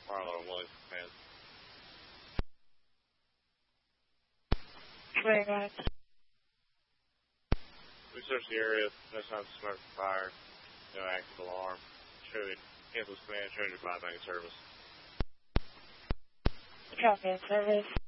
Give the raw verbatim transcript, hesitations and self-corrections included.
Marlow and Williams Command. Very much. We searched the area, no signs of smoke or fire, no active alarm. Showed Kansas Command, showed your five bank service. Copy, service.